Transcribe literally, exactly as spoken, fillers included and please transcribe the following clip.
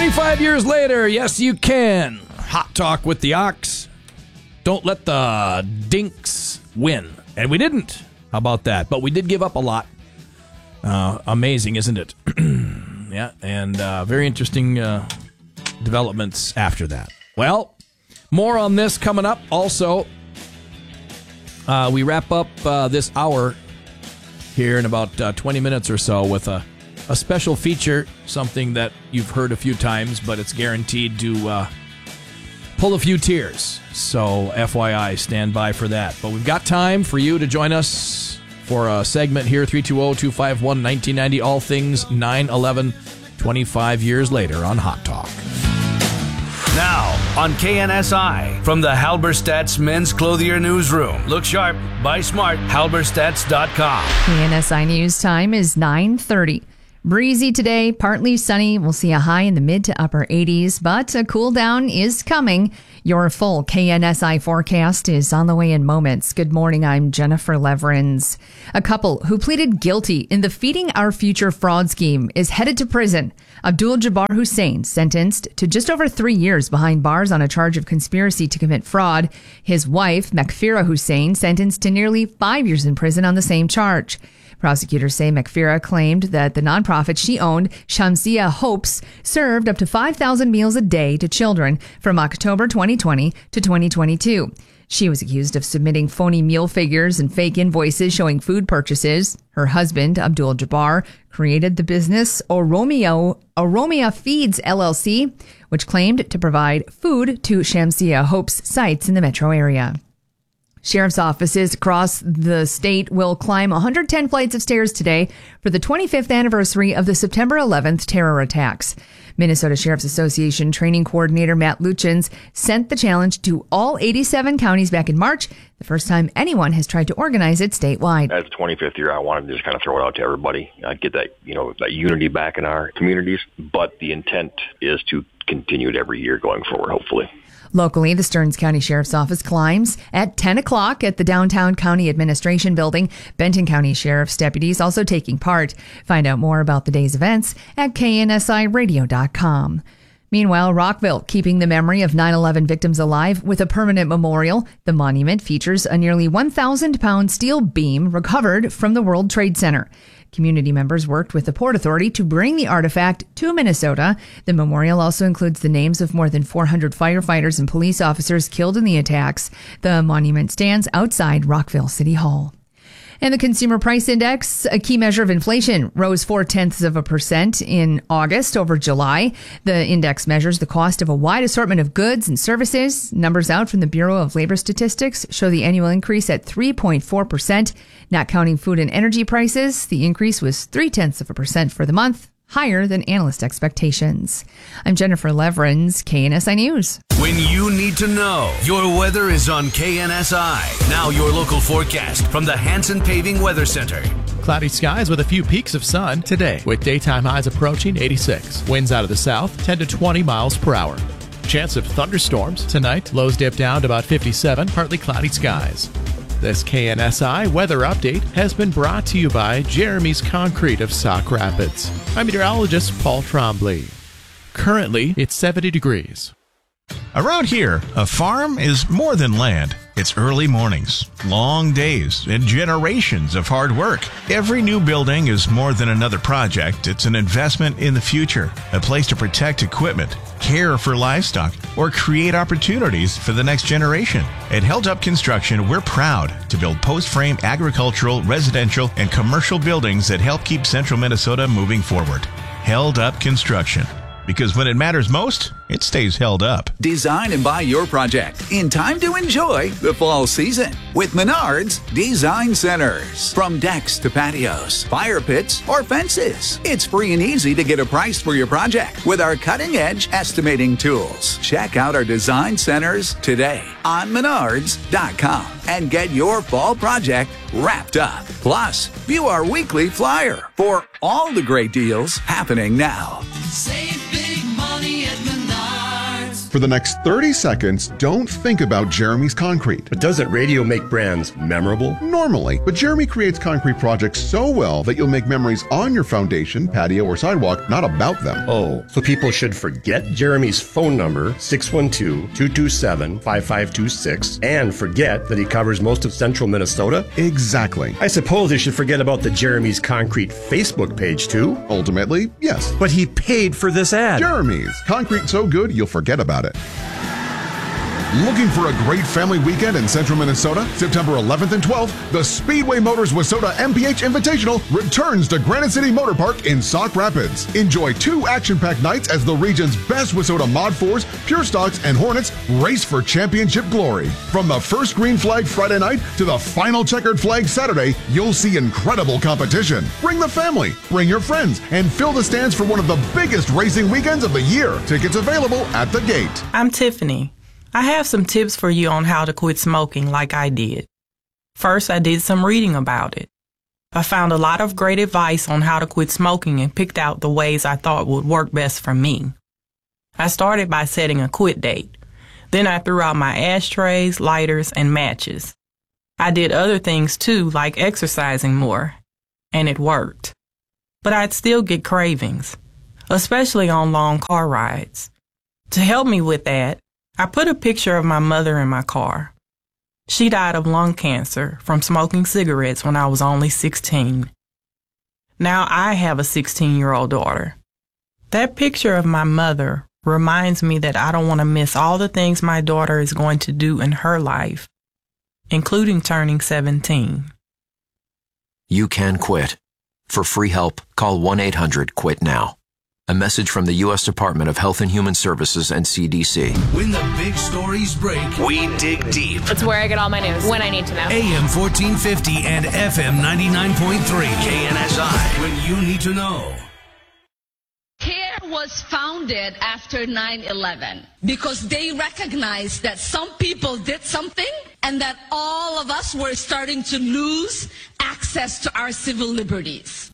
twenty-five years later, yes, you can. Hot talk with the Ox. Don't let the dinks win. And we didn't. How about that? But we did give up a lot. Uh, amazing, isn't it? Yeah, and uh, very interesting uh, developments after that. Well, more on this coming up. Also, uh, we wrap up uh, this hour here in about uh, twenty minutes or so with a, a special feature, something that you've heard a few times, but it's guaranteed to uh, pull a few tears. So, F Y I, stand by for that. But we've got time for you to join us for a segment here, three two zero, two five one, one nine nine zero, all things nine eleven, twenty-five years later on Hot Talk. Now, on K N S I, from the Halberstadt's Men's Clothier Newsroom. Look sharp, buy smart, halberstadts dot com. K N S I News time is nine thirty. Breezy today, partly sunny. We'll see a high in the mid to upper eighties, but a cool down is coming. Your full K N S I forecast is on the way in moments. Good morning, I'm Jennifer Leverins. A couple who pleaded guilty in the Feeding Our Future fraud scheme is headed to prison. Abdul Jabbar Hussain, sentenced to just over three years behind bars on a charge of conspiracy to commit fraud. His wife, Makfira Hussain, sentenced to nearly five years in prison on the same charge. Prosecutors say Makfira claimed that the nonprofit she owned, Shamsia Hopes, served up to five thousand meals a day to children from October twenty twenty to twenty twenty-two. She was accused of submitting phony meal figures and fake invoices showing food purchases. Her husband, Abdul Jabbar, created the business Oromia, Oromia Feeds L L C, which claimed to provide food to Shamsia Hopes sites in the metro area. Sheriff's offices across the state will climb one hundred ten flights of stairs today for the twenty-fifth anniversary of the September eleventh terror attacks. Minnesota Sheriff's Association training coordinator Matt Luchins sent the challenge to all eighty-seven counties back in March, the first time anyone has tried to organize it statewide. As the twenty-fifth year, I wanted to just kind of throw it out to everybody, uh, get that, you know, that unity back in our communities. But the intent is to continue it every year going forward, hopefully. Locally, the Stearns County Sheriff's Office climbs at ten o'clock at the downtown County Administration Building. Benton County Sheriff's deputies also taking part. Find out more about the day's events at K N S I radio dot com. Meanwhile, Rockville keeping the memory of nine eleven victims alive with a permanent memorial. The monument features a nearly one thousand pound steel beam recovered from the World Trade Center. Community members worked with the Port Authority to bring the artifact to Minnesota. The memorial also includes the names of more than four hundred firefighters and police officers killed in the attacks. The monument stands outside Rockville City Hall. And the Consumer Price Index, a key measure of inflation, rose four-tenths of a percent in August over July. The index measures the cost of a wide assortment of goods and services. Numbers out from the Bureau of Labor Statistics show the annual increase at three point four percent. Not counting food and energy prices, the increase was three-tenths of a percent for the month, higher than analyst expectations. I'm Jennifer Leverins, K N S I News. When you need to know, your weather is on K N S I. Now your local forecast from the Hanson Paving Weather Center. Cloudy skies with a few peaks of sun today, with daytime highs approaching eighty-six. Winds out of the south, ten to twenty miles per hour. Chance of thunderstorms tonight. Lows dip down to about fifty-seven, partly cloudy skies. This K N S I weather update has been brought to you by Jeremy's Concrete of Sauk Rapids. I'm meteorologist Paul Trombley. Currently, it's seventy degrees. Around here, a farm is more than land. It's early mornings, long days, and generations of hard work. Every new building is more than another project. It's an investment in the future, a place to protect equipment, care for livestock, or create opportunities for the next generation. At Held Up Construction, we're proud to build post-frame agricultural, residential, and commercial buildings that help keep central Minnesota moving forward. Held Up Construction. Because when it matters most, it stays held up. Design and buy your project in time to enjoy the fall season with Menards Design Centers. From decks to patios, fire pits, or fences, it's free and easy to get a price for your project with our cutting-edge estimating tools. Check out our design centers today on menards dot com and get your fall project wrapped up. Plus, view our weekly flyer for all the great deals happening now. Save big money at Menards. For the next thirty seconds, don't think about Jeremy's Concrete. But doesn't radio make brands memorable? Normally, but Jeremy creates concrete projects so well that you'll make memories on your foundation, patio, or sidewalk, not about them. Oh, so people should forget Jeremy's phone number, six one two, two two seven, five five two six, and forget that he covers most of central Minnesota? Exactly. I suppose they should forget about the Jeremy's Concrete Facebook page, too? Ultimately, yes. But he paid for this ad. Jeremy's. Concrete so good, you'll forget about it. Looking for a great family weekend in central Minnesota? September eleventh and twelfth, the Speedway Motors Wissota M P H Invitational returns to Granite City Motor Park in Sauk Rapids. Enjoy two action-packed nights as the region's best Wissota Mod fours, Pure Stocks, and Hornets race for championship glory. From the first green flag Friday night to the final checkered flag Saturday, you'll see incredible competition. Bring the family, bring your friends, and fill the stands for one of the biggest racing weekends of the year. Tickets available at the gate. I'm Tiffany. I have some tips for you on how to quit smoking like I did. First, I did some reading about it. I found a lot of great advice on how to quit smoking and picked out the ways I thought would work best for me. I started by setting a quit date. Then I threw out my ashtrays, lighters, and matches. I did other things too, like exercising more, and it worked. But I'd still get cravings, especially on long car rides. To help me with that, I put a picture of my mother in my car. She died of lung cancer from smoking cigarettes when I was only sixteen. Now I have a sixteen-year-old daughter. That picture of my mother reminds me that I don't want to miss all the things my daughter is going to do in her life, including turning seventeen. You can quit. For free help, call one eight hundred quit now. A message from the U S Department of Health and Human Services and C D C. When the big stories break, we dig deep. It's where I get all my news, when I need to know. A M fourteen fifty and F M ninety-nine point three. K N S I. When you need to know. CARE was founded after nine eleven because they recognized that some people did something and that all of us were starting to lose access to our civil liberties.